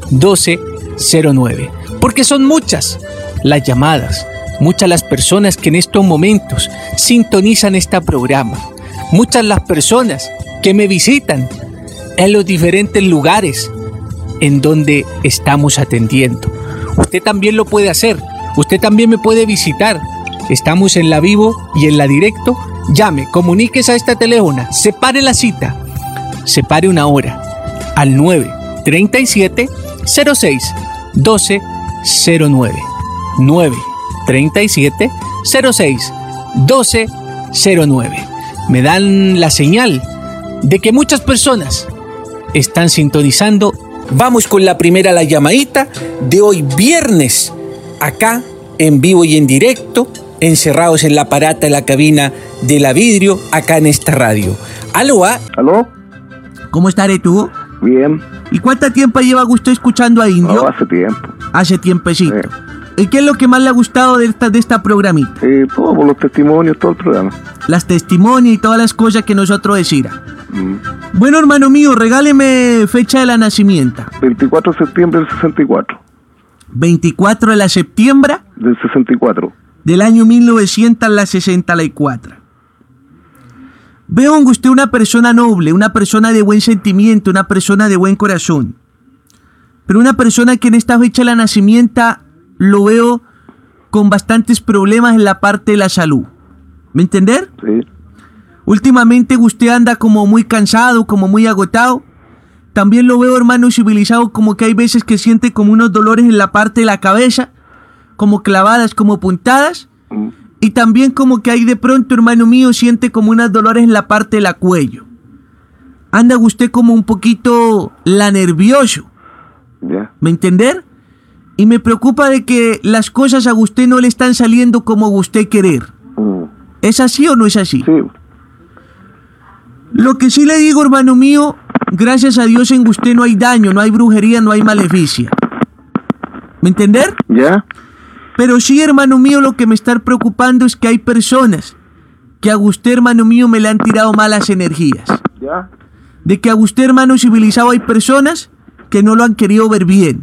1209. Porque son muchas las llamadas, muchas las personas que en estos momentos sintonizan este programa, muchas las personas que me visitan en los diferentes lugares en donde estamos atendiendo. Usted también lo puede hacer, usted también me puede visitar. Estamos en la vivo y en la directo. Llame, comuníquese a esta teléfono, separe la cita, separe una hora al 937 06 1209. 937 06 1209. Me dan la señal de que muchas personas están sintonizando. Vamos con la primera, la llamadita de hoy viernes, acá en vivo y en directo, encerrados en la parata de la cabina de la vidrio, acá en esta radio. ¿Aló? ¿Aló? ¿Cómo estaré tú? Bien. ¿Y cuánto tiempo lleva usted escuchando a Indio? No, hace tiempo. Hace tiempecito. ¿Y qué es lo que más le ha gustado de esta programita? Todo, por los testimonios, todo el programa. Las testimonios y todas las cosas que nosotros decimos. Bueno, hermano mío, regáleme fecha de la nacimiento. 24 de septiembre del 64. 24 de la septiembre del 64. Del año 1964. Veo en usted una persona noble, una persona de buen sentimiento, una persona de buen corazón. Pero una persona que en esta fecha de la nacimiento lo veo con bastantes problemas en la parte de la salud. ¿Me entender? Sí. Últimamente usted anda como muy cansado, como muy agotado. También lo veo, hermano civilizado, como que hay veces que siente como unos dolores en la parte de la cabeza, como clavadas, como puntadas. Y también como que hay de pronto, hermano mío, siente como unos dolores en la parte de la cuello. Anda usted como un poquito nervioso. Yeah. ¿Me entender? Y me preocupa de que las cosas a usted no le están saliendo como usted querer. ¿Es así o no es así? Sí. Lo que sí le digo, hermano mío, gracias a Dios en usted no hay daño, no hay brujería, no hay maleficia. ¿Me entender? ¿Ya? Pero sí, hermano mío, lo que me está preocupando es que hay personas que a usted, hermano mío, me le han tirado malas energías. ¿Ya? De que a usted, hermano civilizado, hay personas que no lo han querido ver bien.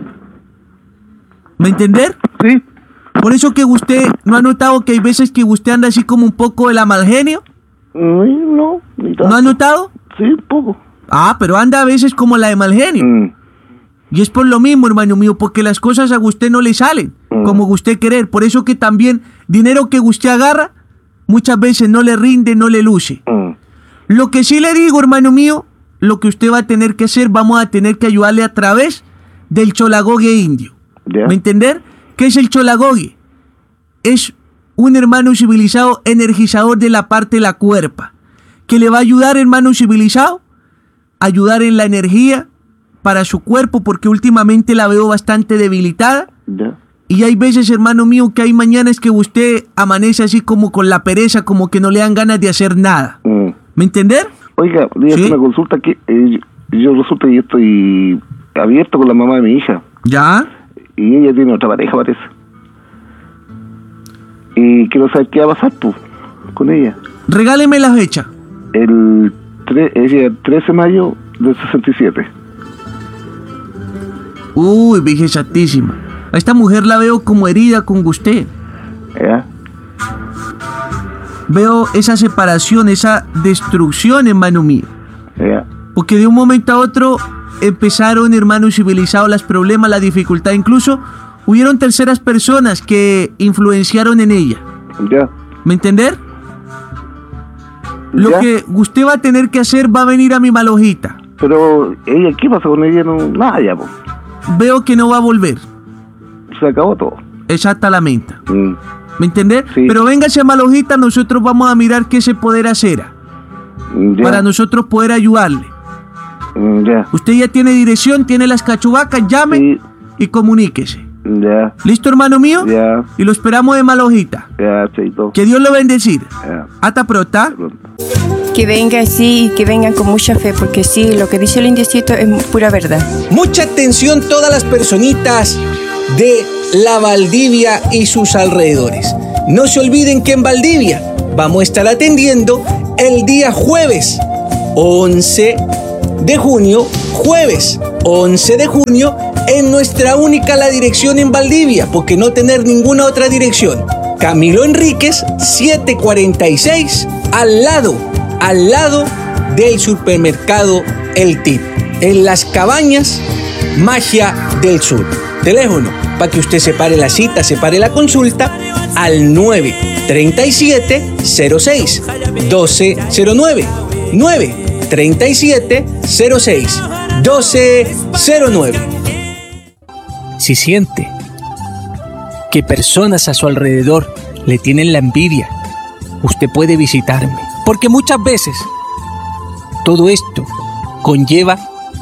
¿Me entender? Sí. Por eso que usted no ha notado que hay veces que usted anda así como un poco de la mal genio. No, ni tanto. ¿No ha notado? Sí, un poco. Ah, pero anda a veces como la de mal genio. Y es por lo mismo, hermano mío, porque las cosas a usted no le salen como usted querer. Por eso que también dinero que usted agarra muchas veces no le rinde, no le luce. Lo que sí le digo, hermano mío, lo que usted va a tener que hacer, vamos a tener que ayudarle a través del cholagogue indio. Yeah. ¿Me entender? ¿Qué es el cholagogue? Es un hermano civilizado energizador de la parte de la cuerpa, que le va a ayudar, hermano civilizado, ayudar en la energía para su cuerpo, porque últimamente la veo bastante debilitada. Yeah. Y hay veces, hermano mío, que hay mañanas que usted amanece así como con la pereza, como que no le dan ganas de hacer nada. ¿Me entender? Oiga, dígame ¿Sí? una consulta que yo resulta que estoy abierto con la mamá de mi hija. ¿Ya? Y ella tiene otra pareja, parece. Y quiero saber qué va a pasar, pues, con ella. Regáleme la fecha. El 13 de mayo del 67. Uy, Virgen Santísima. A esta mujer la veo como herida con usted. ¿Ya? Veo esa separación, esa destrucción, hermano mío. ¿Ya? Porque de un momento a otro empezaron, hermanos civilizados, los problemas, la dificultad. Incluso hubieron terceras personas que influenciaron en ella. ¿Ya? ¿Me entender? Lo ¿Ya? que usted va a tener que hacer, va a venir a mi malojita. Pero ella, ¿qué pasa con ella? No, nada ya, pues. Veo que no va a volver. Se acabó todo. Exactamente. ¿Me entender? Sí. Pero véngase a malojita, nosotros vamos a mirar qué se poder hacer Ya. para nosotros poder ayudarle. Ya. Usted ya tiene dirección, tiene las cachubacas, llame Sí. y comuníquese. Ya. ¿Listo, hermano mío? Ya. Y lo esperamos de malojita. Ya, chaito. Que Dios lo bendecir. Ya. Hasta pronto. Que venga así y que vengan con mucha fe, porque sí, lo que dice el indiecito es pura verdad. Mucha atención todas las personitas de la Valdivia y sus alrededores. No se olviden que en Valdivia vamos a estar atendiendo el día jueves 11 de junio, en nuestra única la dirección en Valdivia, porque no tener ninguna otra dirección. Camilo Enríquez 746, al lado del supermercado El Tip, en Las Cabañas, Magia del Sur. Teléfono para que usted separe la cita, separe la consulta al 937-06 1209. 937-06 1209. Si siente que personas a su alrededor le tienen la envidia, usted puede visitarme, porque muchas veces todo esto conlleva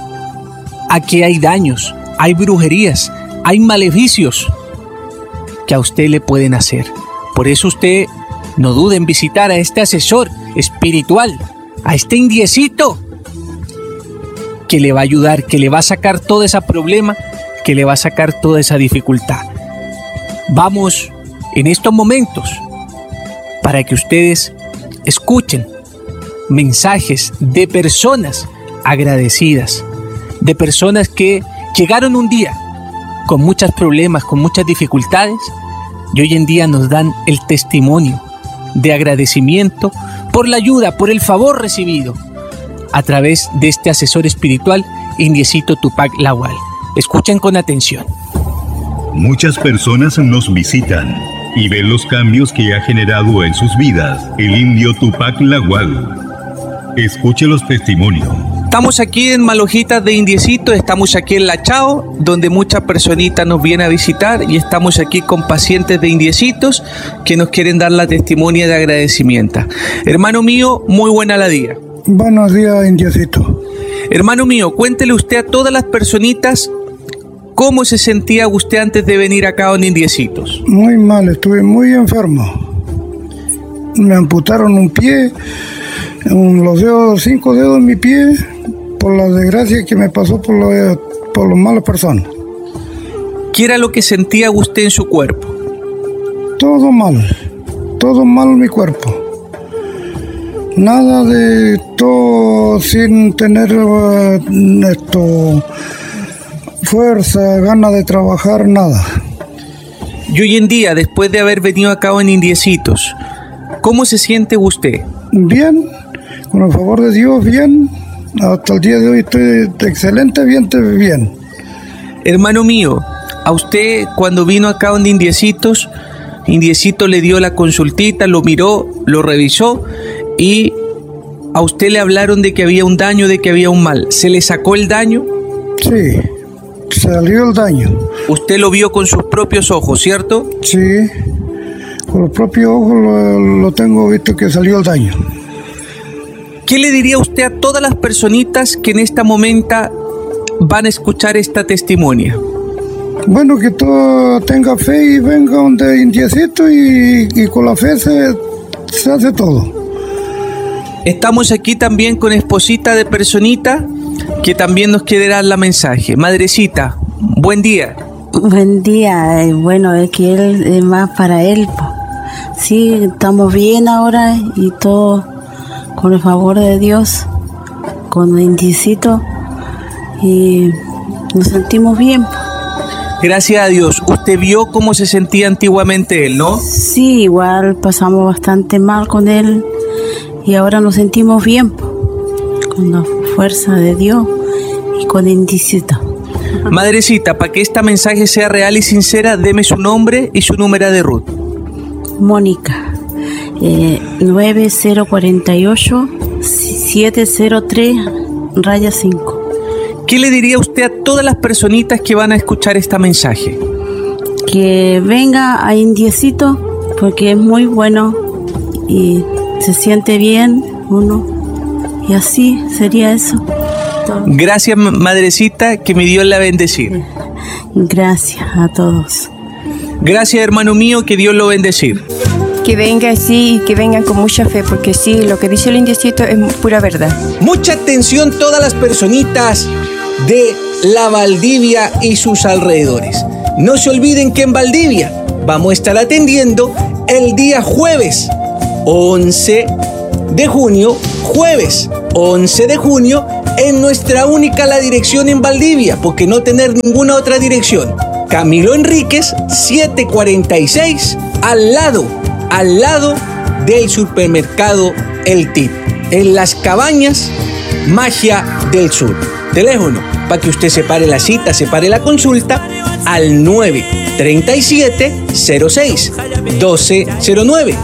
a que hay daños, hay brujerías, hay maleficios que a usted le pueden hacer. Por eso usted no dude en visitar a este asesor espiritual, a este indiecito, que le va a ayudar, que le va a sacar todo ese problema, que le va a sacar toda esa dificultad. Vamos en estos momentos para que ustedes escuchen mensajes de personas agradecidas, de personas que llegaron un día con muchos problemas, con muchas dificultades, y hoy en día nos dan el testimonio de agradecimiento por la ayuda, por el favor recibido a través de este asesor espiritual, Indiecito Tupac Lawal. Escuchen con atención. Muchas personas nos visitan y ven los cambios que ha generado en sus vidas el indio Tupac Lawal. Escuche los testimonios. Estamos aquí en Malojitas de Indiecito, estamos aquí en La Chao, donde muchas personitas nos vienen a visitar, y estamos aquí con pacientes de Indiecitos que nos quieren dar la testimonia de agradecimiento. Hermano mío, muy buena la día. Buenos días, Indiecito. Hermano mío, cuéntele usted a todas las personitas cómo se sentía usted antes de venir acá a Indiecitos. Muy mal, estuve muy enfermo. Me amputaron un pie, los dedos, 5 dedos en mi pie, por la desgracia que me pasó por las malas personas. ¿Qué era lo que sentía usted en su cuerpo? Todo mal en mi cuerpo. Nada de todo sin tener fuerza, ganas de trabajar, nada. Y hoy en día, después de haber venido acá en Indiecitos, ¿cómo se siente usted? Bien, con el favor de Dios, bien. Hasta el día de hoy estoy excelente, bien. Hermano mío, a usted cuando vino acá en Indiecitos, Indiecito le dio la consultita, lo miró, lo revisó, y a usted le hablaron de que había un daño, de que había un mal. ¿Se le sacó el daño? Sí, salió el daño. Usted lo vio con sus propios ojos, ¿cierto? Sí, con los propios ojos lo tengo visto que salió el daño. ¿Qué le diría usted a todas las personitas que en este momento van a escuchar esta testimonia? Bueno, que todo tenga fe y venga donde Indiecito, y con la fe se hace todo. Estamos aquí también con esposita de personita que también nos quiere dar la mensaje. Madrecita, buen día. Buen día. Bueno, es que él es más para él. Sí, estamos bien ahora y todo con el favor de Dios, con el Indiecito, y nos sentimos bien. Gracias a Dios. Usted vio cómo se sentía antiguamente él, ¿no? Sí, igual pasamos bastante mal con él y ahora nos sentimos bien, con la fuerza de Dios y con el Indiecito. Madrecita, para que este mensaje sea real y sincera, deme su nombre y su número de RUT. Mónica, 9048-703-5. ¿Qué le diría usted a todas las personitas que van a escuchar este mensaje? Que venga a Indiecito porque es muy bueno y se siente bien uno, y así sería eso. Gracias, madrecita, que mi Dios la bendecir. Gracias a todos. Gracias, hermano mío, que Dios lo bendecir. Que venga así y que vengan con mucha fe, porque sí, lo que dice el Indiecito es pura verdad. Mucha atención todas las personitas de la Valdivia y sus alrededores. No se olviden que en Valdivia vamos a estar atendiendo el día jueves 11 de junio, en nuestra única la dirección en Valdivia, porque no tener ninguna otra dirección. Camilo Enríquez 746, al lado del supermercado El Tip, en Las Cabañas, Magia del Sur. Teléfono para que usted separe la cita, separe la consulta al 937-06-1209.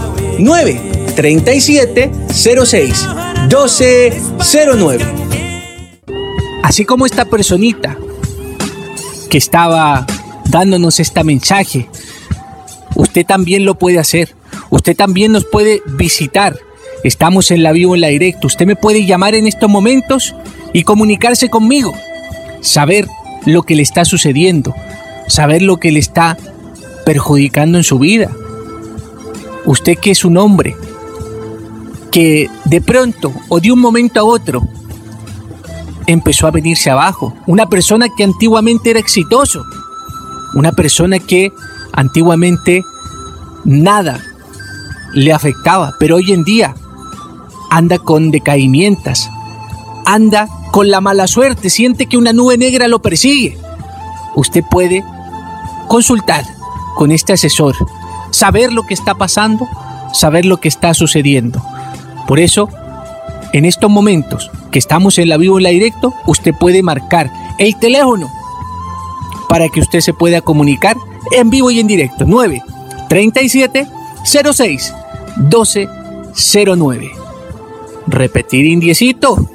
937-06-1209. Así como esta personita que estaba dándonos este mensaje, usted también lo puede hacer. Usted también nos puede visitar. Estamos en la vivo, en la directo. Usted me puede llamar en estos momentos y comunicarse conmigo. Saber lo que le está sucediendo. Saber lo que le está perjudicando en su vida. Usted que es un hombre que de pronto o de un momento a otro empezó a venirse abajo. Una persona que antiguamente era exitoso. Una persona que antiguamente nada le afectaba, pero hoy en día anda con decaimientos, anda con la mala suerte, siente que una nube negra lo persigue. Usted puede consultar con este asesor, saber lo que está pasando, saber lo que está sucediendo. Por eso, en estos momentos que estamos en la vivo, en la directo, usted puede marcar el teléfono para que usted se pueda comunicar en vivo y en directo. 937-06-1209. Repetir indiecito.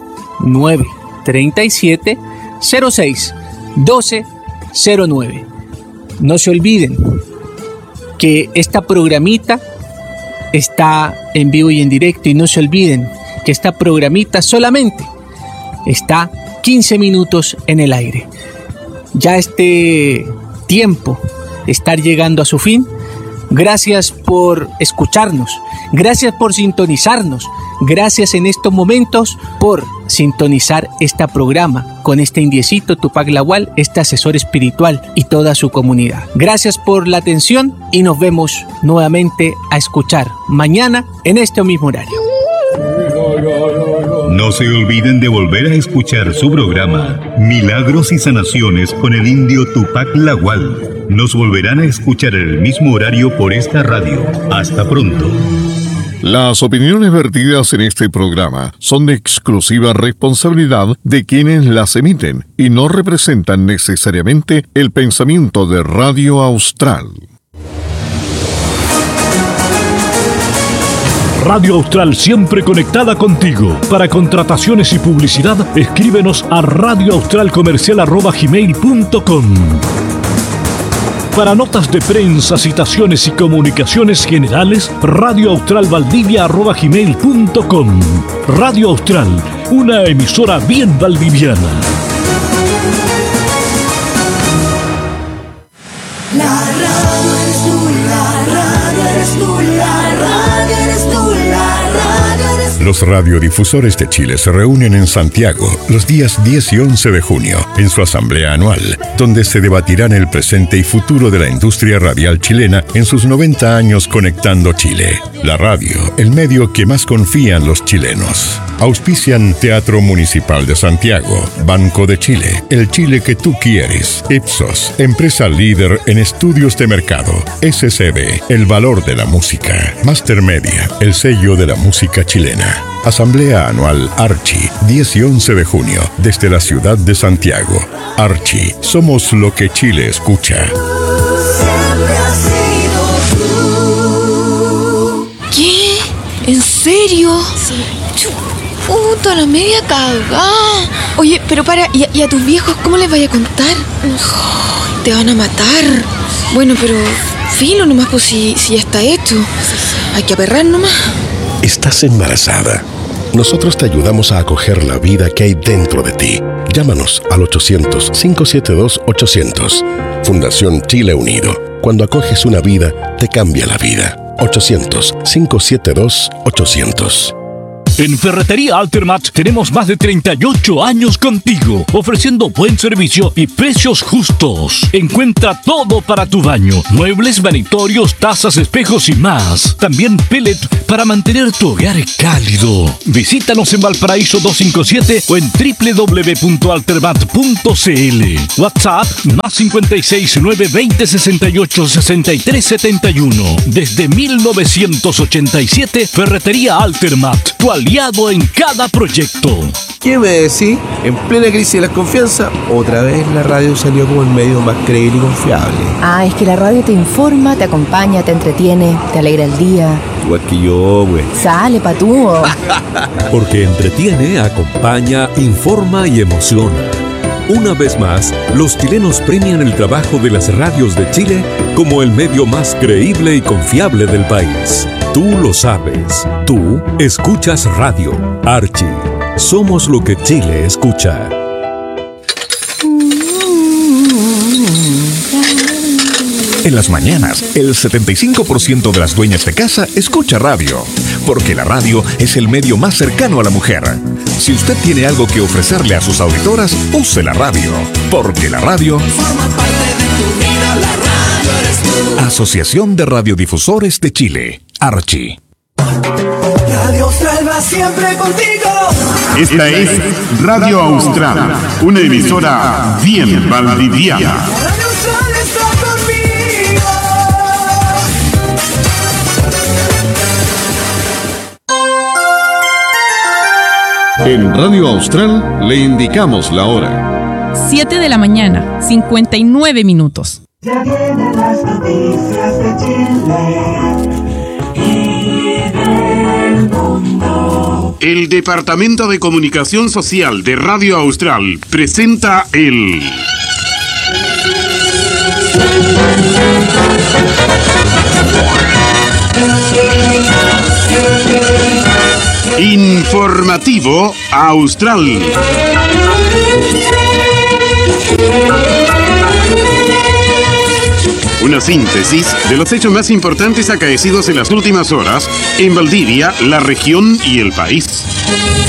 937-06-1209. No se olviden que esta programita está en vivo y en directo, y no se olviden que esta programita solamente está 15 minutos en el aire. Ya este tiempo está llegando a su fin. Gracias por escucharnos, gracias por sintonizarnos, gracias en estos momentos por sintonizar este programa con este indiecito Tupac Lawal, este asesor espiritual y toda su comunidad. Gracias por la atención y nos vemos nuevamente a escuchar mañana en este mismo horario. No se olviden de volver a escuchar su programa Milagros y Sanaciones con el indio Tupac Lawal. Nos volverán a escuchar en el mismo horario por esta radio. Hasta pronto. Las opiniones vertidas en este programa son de exclusiva responsabilidad de quienes las emiten y no representan necesariamente el pensamiento de Radio Austral. Radio Austral, siempre conectada contigo. Para contrataciones y publicidad, escríbenos a radioaustralcomercial@gmail.com. Para notas de prensa, citaciones y comunicaciones generales, radioaustralvaldivia@gmail.com. Radio Austral, una emisora bien valdiviana. La radio eres tú, la radio eres tú, la radio eres tú, la radio eres tú. Los radiodifusores de Chile se reúnen en Santiago los días 10 y 11 de junio en su asamblea anual, donde se debatirán el presente y futuro de la industria radial chilena en sus 90 años conectando Chile. La radio, el medio que más confían los chilenos. Auspician Teatro Municipal de Santiago, Banco de Chile, el Chile que tú quieres, Ipsos, empresa líder en estudios de mercado, SCB, el valor de la música, Master Media, el sello de la música chilena. Asamblea Anual Archi, 10 y 11 de junio, desde la ciudad de Santiago. Archi, somos lo que Chile escucha. Siempre has sido tú. ¿Qué? ¿En serio? Sí. Puta, la media cagada. Oye, pero para, ¿y a tus viejos cómo les vaya a contar? Oh, te van a matar. Bueno, pero filo nomás, pues si ya está hecho. Hay que aperrar nomás. Estás embarazada. Nosotros te ayudamos a acoger la vida que hay dentro de ti. Llámanos al 800-572-800. Fundación Chile Unido. Cuando acoges una vida, te cambia la vida. 800-572-800. En Ferretería Altermat tenemos más de 38 años contigo, ofreciendo buen servicio y precios justos. Encuentra todo para tu baño: muebles, vanitorios, tazas, espejos y más. También pellet para mantener tu hogar cálido. Visítanos en Valparaíso 257 o en www.altermat.cl. WhatsApp +56 920 68 63 71. Desde 1987, Ferretería Altermat, tu aliado en cada proyecto. ¿Qué me decís? En plena crisis de la confianza, otra vez la radio salió como el medio más creíble y confiable. Es que la radio te informa, te acompaña, te entretiene, te alegra el día. Igual que yo, güey. Sale, patúo. Porque entretiene, acompaña, informa y emociona. Una vez más, los chilenos premian el trabajo de las radios de Chile como el medio más creíble y confiable del país. Tú lo sabes. Tú escuchas radio. Archie. Somos lo que Chile escucha. En las mañanas, el 75% de las dueñas de casa escucha radio, porque la radio es el medio más cercano a la mujer. Si usted tiene algo que ofrecerle a sus auditoras, use la radio, porque la radio forma parte de tu vida. La radio eres tú. Asociación de Radiodifusores de Chile, Archi. Radio Austral va siempre contigo. Esta es Radio Austral, una emisora bien valdiviana. Radio Austral está conmigo. En Radio Austral le indicamos la hora. 7 de la mañana, 59 minutos. Ya vienen las noticias de Chile y del mundo. El Departamento de Comunicación Social de Radio Austral presenta el Informativo Austral. Una síntesis de los hechos más importantes acaecidos en las últimas horas en Valdivia, la región y el país.